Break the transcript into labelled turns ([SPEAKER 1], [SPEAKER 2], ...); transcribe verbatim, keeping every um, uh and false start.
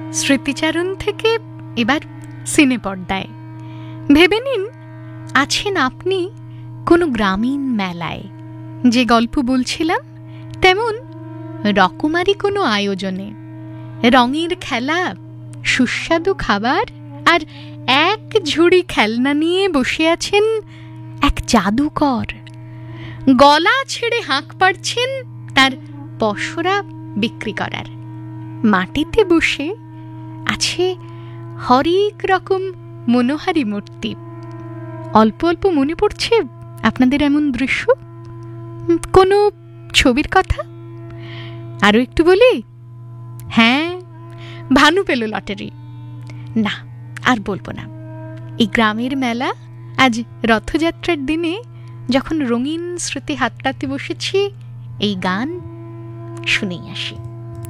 [SPEAKER 1] স্মৃতিচারণ থেকে এবার সিনে পর্দায়। ভেবে নিন আছেন আপনি কোনো গ্রামীণ মেলায়, যে গল্প বলছিলাম তেমন রকমারি কোনো আয়োজনে, রঙের খেলা, সুস্বাদু খাবার আর এক ঝুড়ি খেলনা নিয়ে বসে আছেন এক জাদুকর। গলা ছেড়ে হাঁক পাড়ছেন তার পসরা বিক্রি করার। মাটিতে বসে আছে হরেক রকম মনোহারী মূর্তি। অল্প অল্প মনে পড়ছে আপনাদের এমন দৃশ্য? কোনো ছবির কথা? আরো একটু বলি, হ্যাঁ, ভানু পেল লটারি। না, আর বলবো না। এই গ্রামের মেলা আজ রথযাত্রার দিনে যখন রঙিন স্মৃতি হাতড়াতে বসেছি, এই গান শুনেই আসি।